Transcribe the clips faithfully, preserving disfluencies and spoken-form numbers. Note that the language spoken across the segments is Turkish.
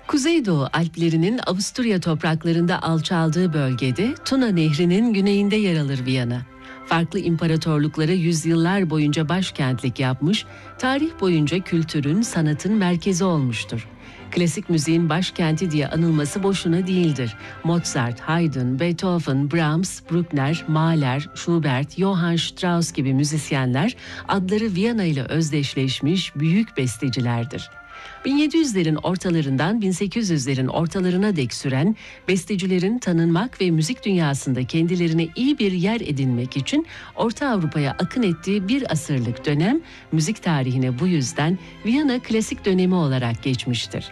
Kuzeydoğu Alplerinin Avusturya topraklarında alçaldığı bölgede Tuna Nehri'nin güneyinde yer alır Viyana. Farklı imparatorluklara yüzyıllar boyunca başkentlik yapmış, tarih boyunca kültürün, sanatın merkezi olmuştur. Klasik müziğin başkenti diye anılması boşuna değildir. Mozart, Haydn, Beethoven, Brahms, Bruckner, Mahler, Schubert, Johann Strauss gibi müzisyenler adları Viyana ile özdeşleşmiş büyük bestecilerdir. bin yedi yüzlerin ortalarından bin sekiz yüzlerin ortalarına dek süren bestecilerin tanınmak ve müzik dünyasında kendilerine iyi bir yer edinmek için Orta Avrupa'ya akın ettiği bir asırlık dönem, müzik tarihine bu yüzden Viyana klasik dönemi olarak geçmiştir.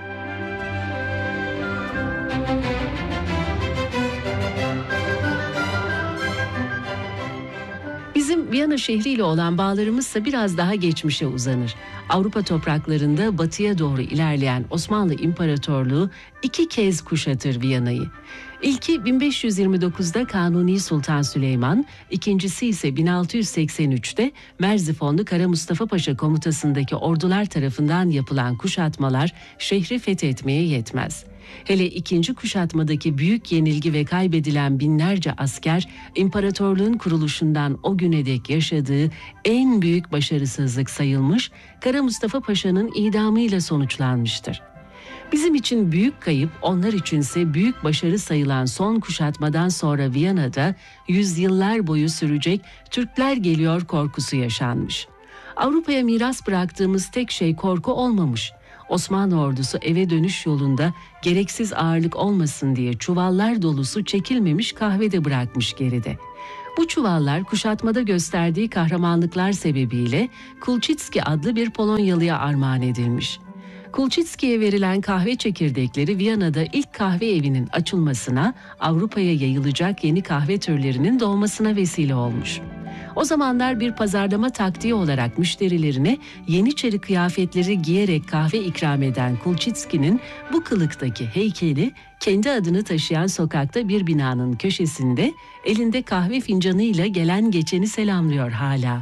Bizim Viyana şehriyle olan bağlarımızsa biraz daha geçmişe uzanır. Avrupa topraklarında batıya doğru ilerleyen Osmanlı İmparatorluğu iki kez kuşatır Viyana'yı. İlki bin beş yüz yirmi dokuzda Kanuni Sultan Süleyman, ikincisi ise bin altı yüz seksen üçte Merzifonlu Kara Mustafa Paşa komutasındaki ordular tarafından yapılan kuşatmalar şehri fethetmeye yetmez. Hele ikinci kuşatmadaki büyük yenilgi ve kaybedilen binlerce asker, imparatorluğun kuruluşundan o güne dek yaşadığı en büyük başarısızlık sayılmış, Kara Mustafa Paşa'nın idamıyla sonuçlanmıştır. Bizim için büyük kayıp, onlar içinse büyük başarı sayılan son kuşatmadan sonra Viyana'da yüzyıllar boyu sürecek Türkler geliyor korkusu yaşanmış. Avrupa'ya miras bıraktığımız tek şey korku olmamış. Osmanlı ordusu eve dönüş yolunda gereksiz ağırlık olmasın diye çuvallar dolusu çekilmemiş kahve de bırakmış geride. Bu çuvallar kuşatmada gösterdiği kahramanlıklar sebebiyle Kulçitski adlı bir Polonyalıya armağan edilmiş. Kulçitski'ye verilen kahve çekirdekleri Viyana'da ilk kahve evinin açılmasına, Avrupa'ya yayılacak yeni kahve türlerinin doğmasına vesile olmuş. O zamanlar bir pazarlama taktiği olarak müşterilerine Yeniçeri kıyafetleri giyerek kahve ikram eden Kulçitski'nin bu kılıktaki heykeli kendi adını taşıyan sokakta bir binanın köşesinde elinde kahve fincanıyla gelen geçeni selamlıyor hala.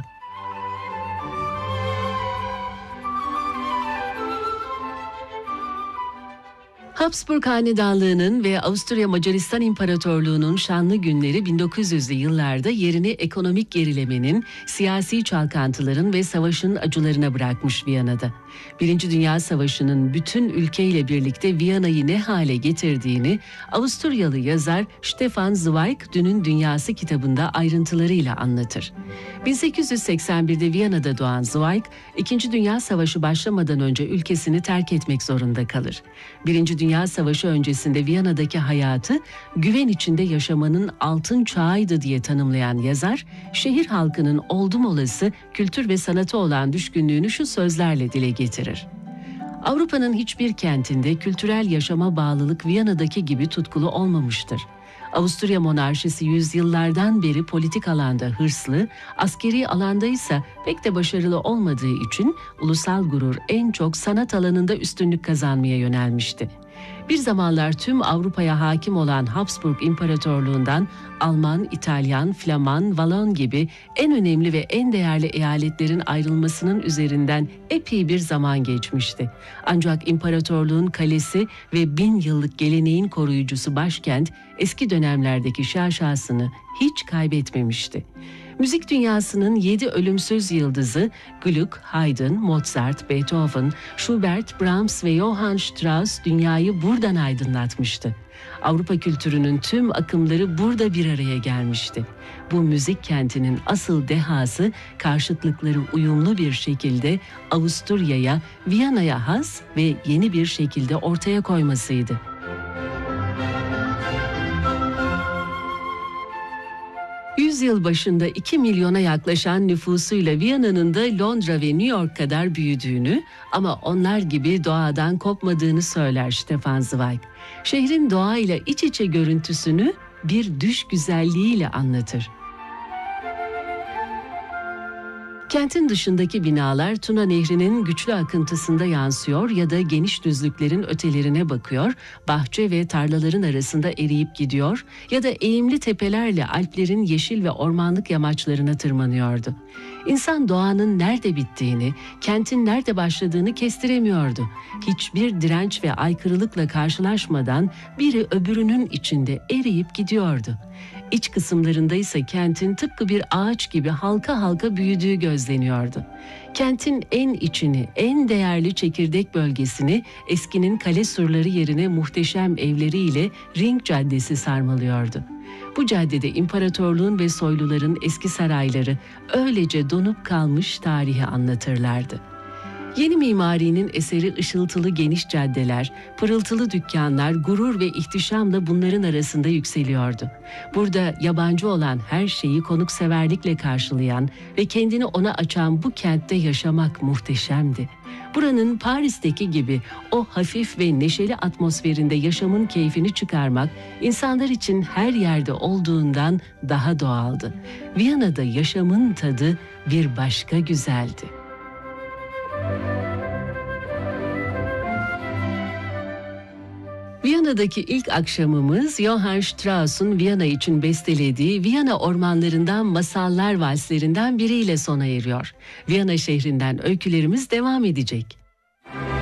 Habsburg Hanedanlığı'nın ve Avusturya Macaristan İmparatorluğu'nun şanlı günleri bin dokuz yüzlü yıllarda yerini ekonomik gerilemenin, siyasi çalkantıların ve savaşın acılarına bırakmış Viyana'da. Birinci Dünya Savaşı'nın bütün ülkeyle birlikte Viyana'yı ne hale getirdiğini Avusturyalı yazar Stefan Zweig Dünün Dünyası kitabında ayrıntılarıyla anlatır. bin sekiz yüz seksen birde Viyana'da doğan Zweig, İkinci Dünya Savaşı başlamadan önce ülkesini terk etmek zorunda kalır. Birinci Dünya Savaşı öncesinde Viyana'daki hayatı güven içinde yaşamanın altın çağıydı diye tanımlayan yazar, şehir halkının oldum olası kültür ve sanata olan düşkünlüğünü şu sözlerle dile getirir. Avrupa'nın hiçbir kentinde kültürel yaşama bağlılık Viyana'daki gibi tutkulu olmamıştır. Avusturya monarşisi yüzyıllardan beri politik alanda hırslı, askeri alanda ise pek de başarılı olmadığı için ulusal gurur en çok sanat alanında üstünlük kazanmaya yönelmişti. Bir zamanlar tüm Avrupa'ya hakim olan Habsburg İmparatorluğundan Alman, İtalyan, Flaman, Valon gibi en önemli ve en değerli eyaletlerin ayrılmasının üzerinden epey bir zaman geçmişti. Ancak imparatorluğun kalesi ve bin yıllık geleneğin koruyucusu başkent eski dönemlerdeki şaşasını hiç kaybetmemişti. Müzik dünyasının yedi ölümsüz yıldızı Gluck, Haydn, Mozart, Beethoven, Schubert, Brahms ve Johann Strauss dünyayı buradan aydınlatmıştı. Avrupa kültürünün tüm akımları burada bir araya gelmişti. Bu müzik kentinin asıl dehası karşıtlıkları uyumlu bir şekilde Avusturya'ya, Viyana'ya has ve yeni bir şekilde ortaya koymasıydı. Yüzyıl başında iki milyona yaklaşan nüfusuyla Viyana'nın da Londra ve New York kadar büyüdüğünü ama onlar gibi doğadan kopmadığını söyler Stefan Zweig. Şehrin doğayla iç içe görüntüsünü bir düş güzelliğiyle anlatır. Kentin dışındaki binalar Tuna Nehri'nin güçlü akıntısında yansıyor ya da geniş düzlüklerin ötelerine bakıyor, bahçe ve tarlaların arasında eriyip gidiyor ya da eğimli tepelerle Alplerin yeşil ve ormanlık yamaçlarına tırmanıyordu. İnsan doğanın nerede bittiğini, kentin nerede başladığını kestiremiyordu. Hiçbir direnç ve aykırılıkla karşılaşmadan biri öbürünün içinde eriyip gidiyordu. İç kısımlarında ise kentin tıpkı bir ağaç gibi halka halka büyüdüğü gözleniyordu. Kentin en içini, en değerli çekirdek bölgesini eskinin kale surları yerine muhteşem evleriyle Ring Caddesi sarmalıyordu. Bu caddede imparatorluğun ve soyluların eski sarayları öylece donup kalmış tarihi anlatırlardı. Yeni mimarinin eseri ışıltılı geniş caddeler, pırıltılı dükkanlar gurur ve ihtişamla bunların arasında yükseliyordu. Burada yabancı olan her şeyi konukseverlikle karşılayan ve kendini ona açan bu kentte yaşamak muhteşemdi. Buranın Paris'teki gibi o hafif ve neşeli atmosferinde yaşamın keyfini çıkarmak insanlar için her yerde olduğundan daha doğaldı. Viyana'da yaşamın tadı bir başka güzeldi. Viyana'daki ilk akşamımız Johann Strauss'un Viyana için bestelediği Viyana ormanlarından masallar valslerinden biriyle sona eriyor. Viyana şehrinden öykülerimiz devam edecek.